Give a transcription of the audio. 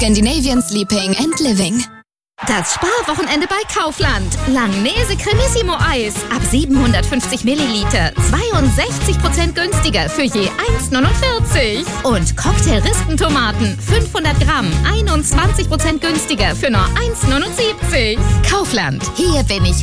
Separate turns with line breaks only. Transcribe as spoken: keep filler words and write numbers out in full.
Scandinavian Sleeping and Living.
Das Sparwochenende bei Kaufland. Langnese Cremissimo Eis ab siebenhundertfünfzig Milliliter. zweiundsechzig Prozent günstiger für je eins neunundvierzig. Und Cocktail-Rispentomaten fünfhundert Gramm. einundzwanzig Prozent günstiger für nur eins neunundsiebzig. Kaufland. Hier bin ich